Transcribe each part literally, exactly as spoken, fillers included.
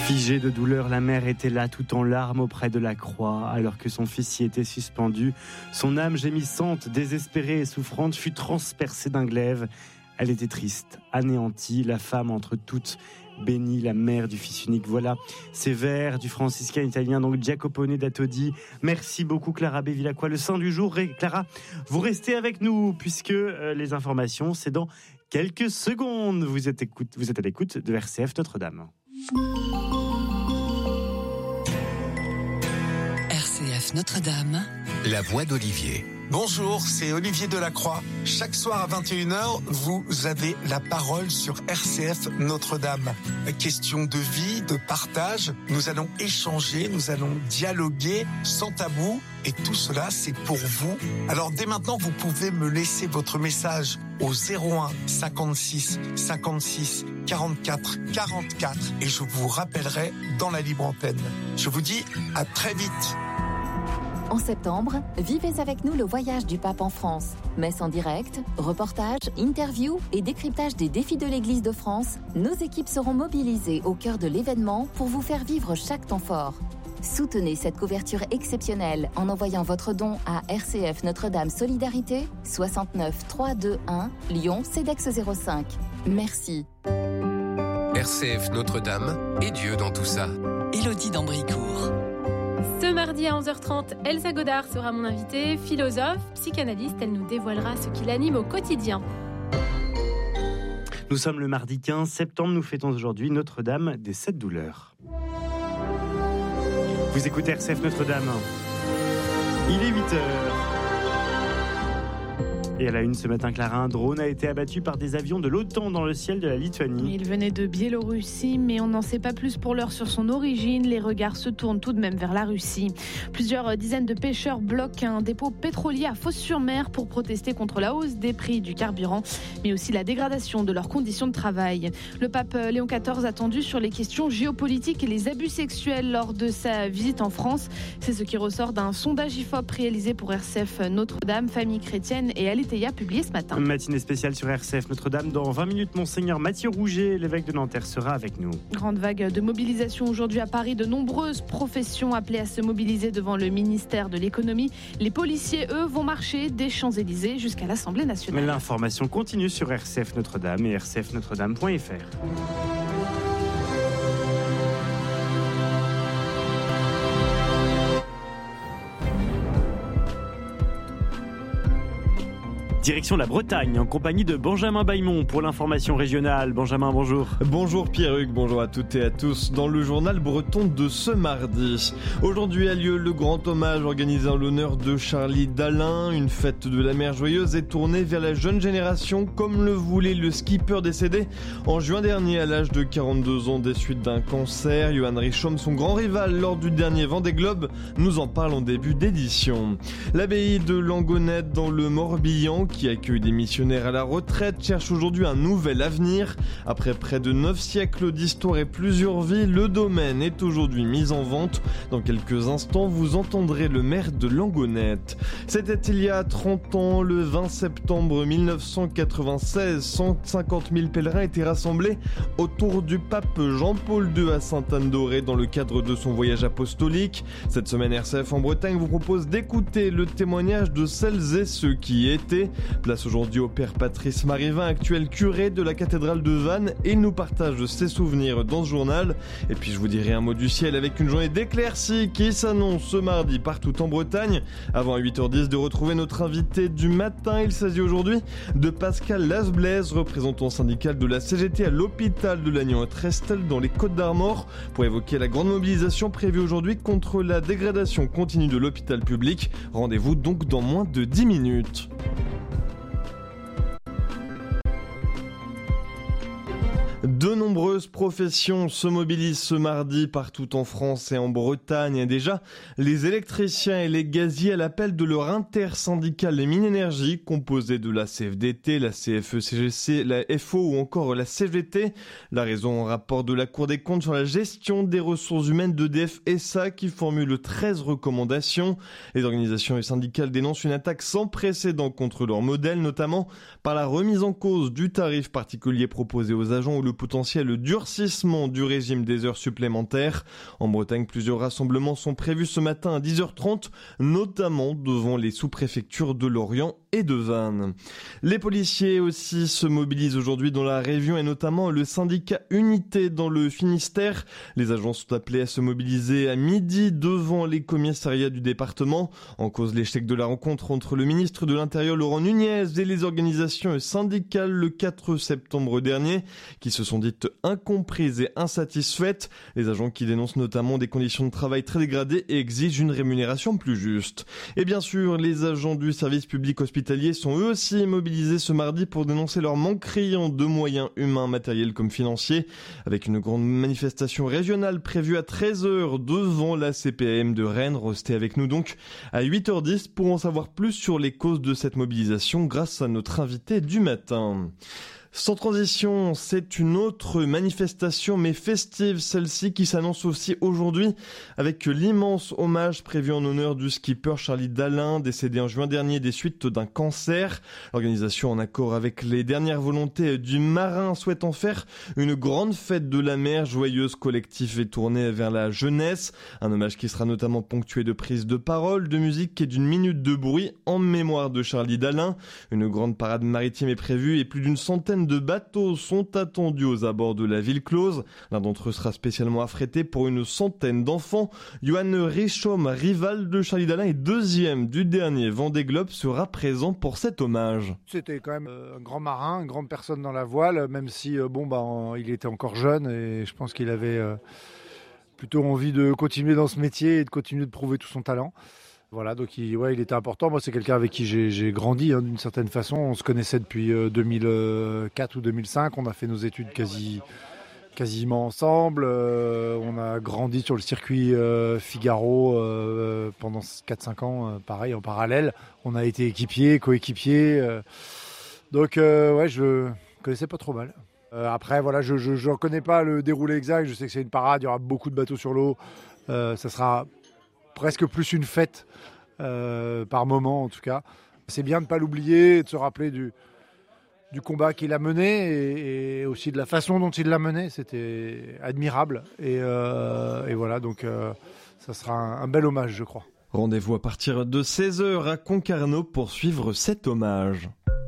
Figée de douleur, la mère était là tout en larmes auprès de la croix, alors que son fils y était suspendu. Son âme gémissante, désespérée et souffrante fut transpercée d'un glaive. Elle était triste, anéantie, la femme entre toutes, bénie, la mère du fils unique. Voilà ces vers du franciscain italien, donc Jacopone da Todi. Merci beaucoup Clara Bevilacqua. Le saint du jour, Clara, vous restez avec nous, puisque euh, les informations, c'est dans quelques secondes. Vous êtes, écoute, vous êtes à l'écoute de R C F Notre-Dame. R C F Notre-Dame, la voix d'Olivier. Bonjour, c'est Olivier Delacroix. Chaque soir à vingt et une heures, vous avez la parole sur R C F Notre-Dame. Question de vie, de partage, nous allons échanger, nous allons dialoguer sans tabou. Et tout cela, c'est pour vous. Alors dès maintenant, vous pouvez me laisser votre message au zéro un cinquante-six cinquante-six quarante-quatre quarante-quatre et je vous rappellerai dans la libre antenne. Je vous dis à très vite. En septembre, vivez avec nous le voyage du pape en France. Messe en direct, reportages, interviews et décryptage des défis de l'Église de France, nos équipes seront mobilisées au cœur de l'événement pour vous faire vivre chaque temps fort. Soutenez cette couverture exceptionnelle en envoyant votre don à R C F Notre-Dame Solidarité, soixante-neuf trois cent vingt-et-un, Lyon, CEDEX zéro cinq. Merci. R C F Notre-Dame et Dieu dans tout ça. Élodie d'Ambricourt. Ce mardi à onze heures trente, Elsa Godard sera mon invitée, philosophe, psychanalyste. Elle nous dévoilera ce qui l'anime au quotidien. Nous sommes le mardi quinze septembre, nous fêtons aujourd'hui Notre-Dame des Sept Douleurs. Vous écoutez R C F Notre-Dame. Il est huit heures. Et à la une ce matin, Clara, un drone a été abattu par des avions de l'OTAN dans le ciel de la Lituanie. Il venait de Biélorussie, mais on n'en sait pas plus pour l'heure sur son origine. Les regards se tournent tout de même vers la Russie. Plusieurs dizaines de pêcheurs bloquent un dépôt pétrolier à Fos-sur-Mer pour protester contre la hausse des prix du carburant, mais aussi la dégradation de leurs conditions de travail. Le pape Léon quatorze attendu sur les questions géopolitiques et les abus sexuels lors de sa visite en France. C'est ce qui ressort d'un sondage I F O P réalisé pour R C F Notre-Dame, Famille chrétienne et Aletheia, publié ce matin. Une matinée spéciale sur R C F Notre-Dame. Dans vingt minutes, Monseigneur Mathieu Rouget, l'évêque de Nanterre, sera avec nous. Grande vague de mobilisation aujourd'hui à Paris. De nombreuses professions appelées à se mobiliser devant le ministère de l'économie. Les policiers, eux, vont marcher des Champs-Élysées jusqu'à l'Assemblée nationale. L'information continue sur R C F Notre-Dame et r c f notre dame point f r. Direction la Bretagne, en compagnie de Benjamin Bailmont pour l'information régionale. Benjamin, bonjour. Bonjour Pierruc, bonjour à toutes et à tous. Dans le journal breton de ce mardi. Aujourd'hui a lieu le grand hommage organisé en l'honneur de Charlie Dalin. Une fête de la mer joyeuse est tournée vers la jeune génération, comme le voulait le skipper décédé en juin dernier à l'âge de quarante-deux ans des suites d'un cancer. Johan Richomme, son grand rival lors du dernier Vendée Globe, nous en parle en début d'édition. L'abbaye de Langonette dans le Morbihan, qui accueille des missionnaires à la retraite, cherche aujourd'hui un nouvel avenir. Après près de neuf siècles d'histoire et plusieurs vies, le domaine est aujourd'hui mis en vente. Dans quelques instants, vous entendrez le maire de Langonette. C'était il y a trente ans, le vingt septembre mille neuf cent quatre-vingt-seize, cent cinquante mille pèlerins étaient rassemblés autour du pape Jean-Paul deux à Sainte-Anne-d'Auray dans le cadre de son voyage apostolique. Cette semaine, R C F en Bretagne vous propose d'écouter le témoignage de celles et ceux qui y étaient. Place aujourd'hui au père Patrice Marivin, actuel curé de la cathédrale de Vannes, et il nous partage ses souvenirs dans ce journal. Et puis je vous dirai un mot du ciel avec une journée d'éclaircies qui s'annonce ce mardi partout en Bretagne. Avant huit heures dix de retrouver notre invité du matin, il s'agit aujourd'hui de Pascal Lasblaise, représentant syndical de la C G T à l'hôpital de Lannion-Trestel dans les Côtes-d'Armor, pour évoquer la grande mobilisation prévue aujourd'hui contre la dégradation continue de l'hôpital public. Rendez-vous donc dans moins de dix minutes. De nombreuses professions se mobilisent ce mardi partout en France et en Bretagne. Et déjà, les électriciens et les gaziers à l'appel de leur intersyndicale Les Mines-Énergie, composée de la C F D T, la C F E C G C, la F O ou encore la C G T. La raison en rapport de la Cour des comptes sur la gestion des ressources humaines d'E D F S A qui formule treize recommandations. Les organisations et syndicales dénoncent une attaque sans précédent contre leur modèle, notamment par la remise en cause du tarif particulier proposé aux agents ou le le potentiel durcissement du régime des heures supplémentaires. En Bretagne, plusieurs rassemblements sont prévus ce matin à dix heures trente, notamment devant les sous-préfectures de Lorient et de Vannes. Les policiers aussi se mobilisent aujourd'hui dans la région et notamment le syndicat Unité dans le Finistère. Les agents sont appelés à se mobiliser à midi devant les commissariats du département. En cause l'échec de la rencontre entre le ministre de l'Intérieur Laurent Nunez et les organisations syndicales le quatre septembre dernier, qui se sont dites incomprises et insatisfaites. Les agents qui dénoncent notamment des conditions de travail très dégradées et exigent une rémunération plus juste. Et bien sûr, les agents du service public hospitalier sont eux aussi mobilisés ce mardi pour dénoncer leur manque criant de moyens humains, matériels comme financiers, avec une grande manifestation régionale prévue à treize heures devant la C P A M de Rennes. Restez avec nous donc à huit heures dix pour en savoir plus sur les causes de cette mobilisation grâce à notre invité du matin. Sans transition, c'est une autre manifestation, mais festive, celle-ci qui s'annonce aussi aujourd'hui avec l'immense hommage prévu en honneur du skipper Charlie Dalin, décédé en juin dernier des suites d'un cancer. L'organisation, en accord avec les dernières volontés du marin, souhaite en faire une grande fête de la mer, joyeuse, collective et tournée vers la jeunesse. Un hommage qui sera notamment ponctué de prises de parole, de musique et d'une minute de bruit en mémoire de Charlie Dalin. Une grande parade maritime est prévue et plus d'une centaine de bateaux sont attendus aux abords de la ville close. L'un d'entre eux sera spécialement affrété pour une centaine d'enfants. Johan Richomme, rival de Charlie Dalin et deuxième du dernier Vendée Globe, sera présent pour cet hommage. C'était quand même un grand marin, une grande personne dans la voile, même si bon bah il était encore jeune et je pense qu'il avait plutôt envie de continuer dans ce métier et de continuer de prouver tout son talent. Voilà, donc il, ouais, il était important. Moi, c'est quelqu'un avec qui j'ai, j'ai grandi hein, d'une certaine façon. On se connaissait depuis euh, deux mille quatre ou deux mille cinq. On a fait nos études quasi, quasiment ensemble. Euh, on a grandi sur le circuit euh, Figaro euh, pendant quatre cinq ans, euh, pareil, en parallèle. On a été équipiers, coéquipiers. Euh, donc, euh, ouais, je connaissais pas trop mal. Euh, après, voilà, je ne connais pas le déroulé exact. Je sais que c'est une parade, il y aura beaucoup de bateaux sur l'eau. Euh, ça sera presque plus une fête euh, par moment en tout cas. C'est bien de ne pas l'oublier et de se rappeler du, du combat qu'il a mené et, et aussi de la façon dont il l'a mené. C'était admirable et, euh, et voilà, donc euh, ça sera un, un bel hommage je crois. Rendez-vous à partir de seize heures à Concarneau pour suivre cet hommage.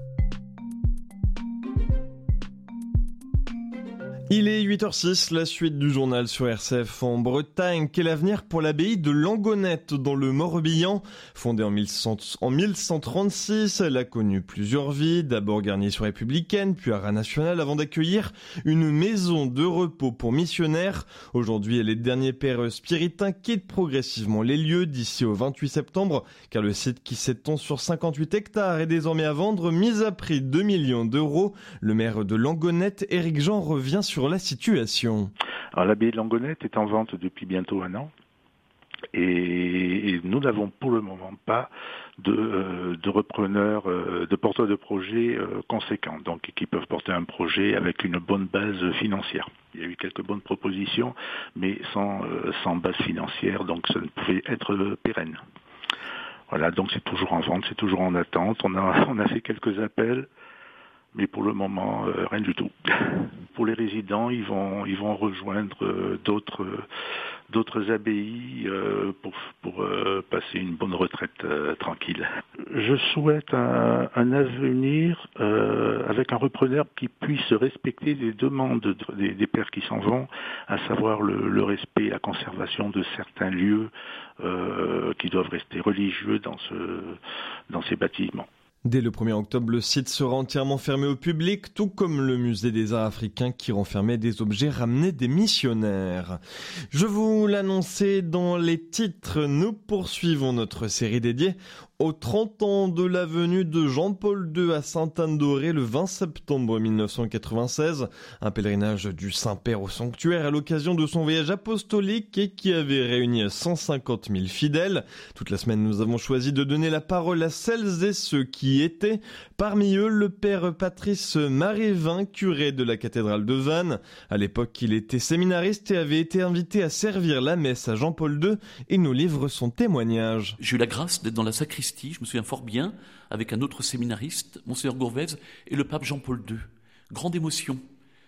Il est huit heures six, la suite du journal sur R C F en Bretagne. Quel avenir pour l'abbaye de Langonette dans le Morbihan? Fondée en mille cent trente-six, elle a connu plusieurs vies. D'abord garnison républicaine, puis haras national, avant d'accueillir une maison de repos pour missionnaires. Aujourd'hui, les derniers pères spiritains quittent progressivement les lieux d'ici au vingt-huit septembre, car le site qui s'étend sur cinquante-huit hectares est désormais à vendre, mis à prix deux millions d'euros. Le maire de Langonette, Éric Jean, revient sur sur la situation. Alors, l'abbaye de Langonette est en vente depuis bientôt un an et, et nous n'avons pour le moment pas de, euh, de repreneurs, euh, de porteurs de projets euh, conséquents, donc qui peuvent porter un projet avec une bonne base financière. Il y a eu quelques bonnes propositions, mais sans, euh, sans base financière, donc ça ne pouvait être pérenne. Voilà, donc c'est toujours en vente, c'est toujours en attente. On a, on a fait quelques appels. Mais pour le moment, euh, rien du tout. Pour les résidents, ils vont, ils vont rejoindre euh, d'autres, euh, d'autres abbayes euh, pour, pour euh, passer une bonne retraite euh, tranquille. Je souhaite un, un avenir euh, avec un repreneur qui puisse respecter les demandes de, des, des pères qui s'en vont, à savoir le, le respect et la conservation de certains lieux euh, qui doivent rester religieux dans, ce, dans ces bâtiments. Dès le premier octobre, le site sera entièrement fermé au public, tout comme le musée des arts africains qui renfermait des objets ramenés des missionnaires. Je vous l'annonçais dans les titres, nous poursuivons notre série dédiée aux trente ans de la venue de Jean-Paul deux à Sainte-Anne-d'Auray le vingt septembre mille neuf cent quatre-vingt-seize. Un pèlerinage du Saint-Père au sanctuaire à l'occasion de son voyage apostolique et qui avait réuni cent cinquante mille fidèles. Toute la semaine, nous avons choisi de donner la parole à celles et ceux qui y étaient. Parmi eux, le père Patrice Marivin, curé de la cathédrale de Vannes. À l'époque, il était séminariste et avait été invité à servir la messe à Jean-Paul deux. Il nous livre son témoignage. J'ai eu la grâce d'être dans la sacristie. Je me souviens fort bien, avec un autre séminariste, Monseigneur Gourvèze, et le pape Jean-Paul deux. Grande émotion.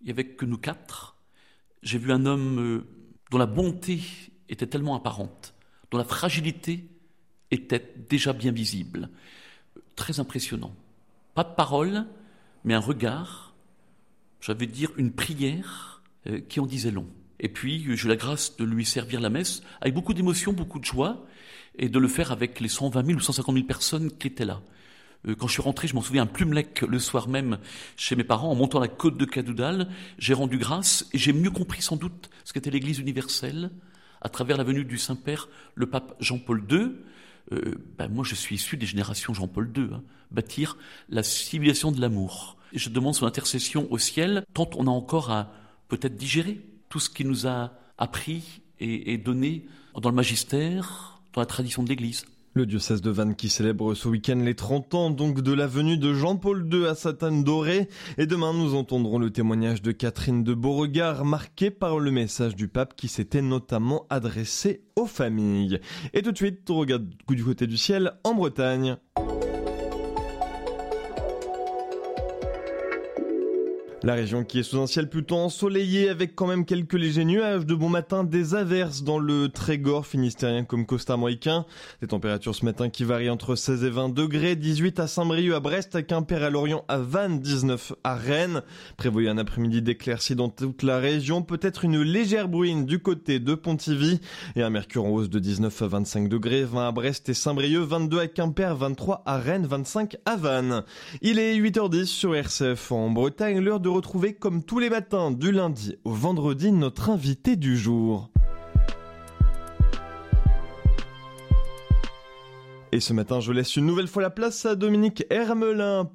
il n'y avait que nous quatre. J'ai vu un homme euh, dont la bonté était tellement apparente, dont la fragilité était déjà bien visible. Très impressionnant. Pas de parole, mais un regard, j'avais dire une prière euh, qui en disait long. Et puis, j'ai eu la grâce de lui servir la messe avec beaucoup d'émotion, beaucoup de joie, et de le faire avec les cent vingt mille ou cent cinquante mille personnes qui étaient là. Euh, quand je suis rentré, je m'en souviens, à Plumelec, le soir même, chez mes parents, en montant la côte de Cadoudal, j'ai rendu grâce, et j'ai mieux compris sans doute ce qu'était l'Église universelle, à travers la venue du Saint-Père, le pape Jean-Paul deux. Euh, ben moi, je suis issu des générations Jean-Paul deux, hein, bâtir la civilisation de l'amour. Et je demande son intercession au ciel, tant on a encore à peut-être digérer tout ce qu'il nous a appris et, et donné dans le magistère, dans la tradition de l'Église. Le diocèse de Vannes qui célèbre ce week-end les trente ans donc de la venue de Jean-Paul deux à Sainte-Anne-d'Auray. Et demain, nous entendrons le témoignage de Catherine de Beauregard, marqué par le message du pape qui s'était notamment adressé aux familles. Et tout de suite, on regarde du côté du ciel en Bretagne. La région qui est sous un ciel plutôt ensoleillé avec quand même quelques légers nuages. De bon matin, des averses dans le Trégor finistérien comme costarmoricain. Des températures ce matin qui varient entre seize et vingt degrés, dix-huit à Saint-Brieuc, à Brest, à Quimper, à Lorient, à Vannes, dix-neuf à Rennes. Prévoyez un après-midi d'éclaircies dans toute la région. Peut-être une légère bruine du côté de Pontivy. Et un mercure en hausse de dix-neuf à vingt-cinq degrés, vingt à Brest et Saint-Brieuc, vingt-deux à Quimper, vingt-trois à Rennes, vingt-cinq à Vannes. Il est huit heures dix sur R C F en Bretagne, l'heure de retrouver comme tous les matins du lundi au vendredi notre invité du jour. Et ce matin, je laisse une nouvelle fois la place à Dominique Hermelin